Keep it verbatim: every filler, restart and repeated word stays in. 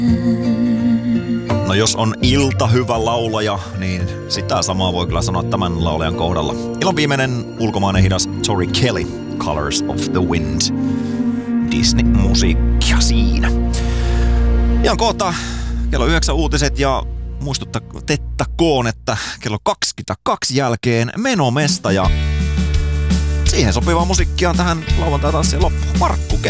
No jos on ilta hyvä laulaja, niin sitä samaa voi kyllä sanoa tämän laulajan kohdalla. Ilon viimeinen ulkomainen hidas Tori Kelly, Colors of the Wind. Disney-musiikkia siinä. Ihan kohta kello yhdeksän uutiset ja muistuttakoon, että kello kaksikymmentäkaksi jälkeen menomesta ja siihen sopivaa musiikkia on tähän lauantai-tanssien loppuun. Markku Kehä.